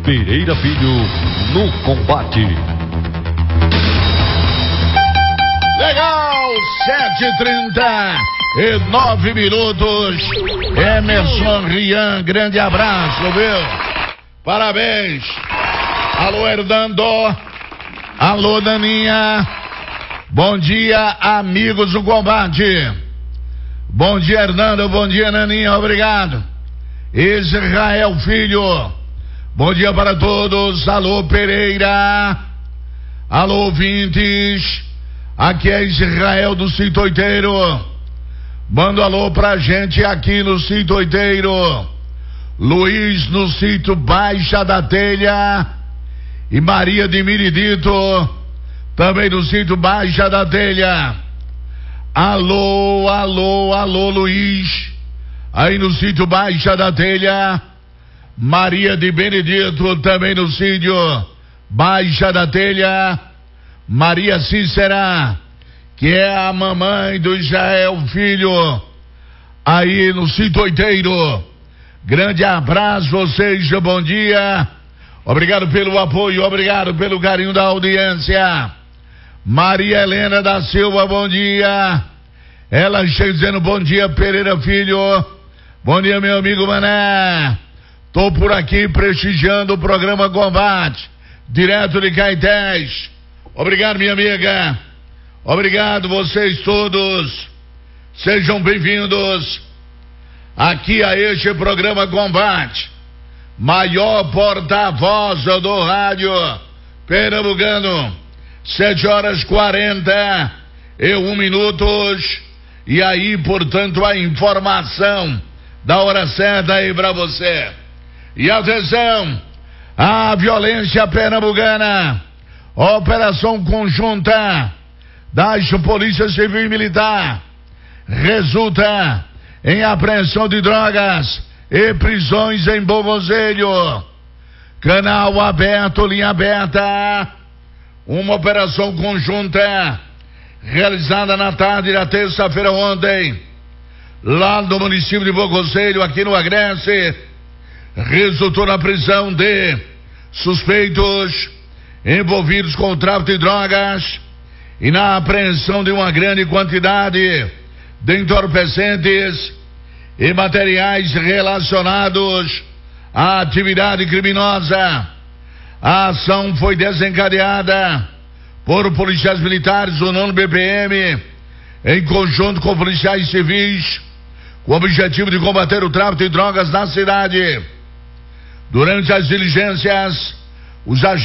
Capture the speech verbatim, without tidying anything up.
Pereira Filho no combate. Legal, sete e trinta e nove minutos. Emerson Rian, grande abraço, viu? Parabéns. Alô, Hernando. Alô, Daninha. Bom dia, amigos do combate. Bom dia, Hernando. Bom dia, Naninha. Obrigado. Israel Filho. Bom dia para todos. Alô, Pereira. Alô, ouvintes. Aqui é Israel do Sítio Oiteiro. Manda alô pra gente aqui no Sítio Oiteiro. Luiz no Sítio Baixa da Telha. E Maria de Miridito, também no Sítio Baixa da Telha. Alô, alô, alô, Luiz. Aí no Sítio Baixa da Telha. Maria de Benedito, também no Sítio Baixa da Telha. Maria Cícera, que é a mamãe do Israel Filho, aí no Sítio Oiteiro. Grande abraço, vocês, bom dia. Obrigado pelo apoio, obrigado pelo carinho da audiência. Maria Helena da Silva, bom dia. Ela chega dizendo bom dia, Pereira Filho. Bom dia, meu amigo Mané. Tô por aqui prestigiando o programa Combate, direto de Caetés. Obrigado, minha amiga. Obrigado, vocês todos. Sejam bem-vindos aqui a este programa Combate, maior porta-voz do rádio pernambucano. Sete horas quarenta e um minutos. E aí, portanto, a informação da hora certa aí pra você. E atenção, a violência pernambucana. Operação conjunta das Polícias Civil e Militar resulta em apreensão de drogas e prisões em Bom Conselho. Canal aberto, linha aberta. Uma operação conjunta realizada na tarde da terça-feira ontem, lá no município de Bom Conselho, aqui no Agreste, resultou na prisão de suspeitos envolvidos com o tráfico de drogas e na apreensão de uma grande quantidade de entorpecentes e materiais relacionados à atividade criminosa. A ação foi desencadeada por policiais militares do nono B P M, em conjunto com policiais civis, com o objetivo de combater o tráfico de drogas na cidade. Durante as diligências, os agentes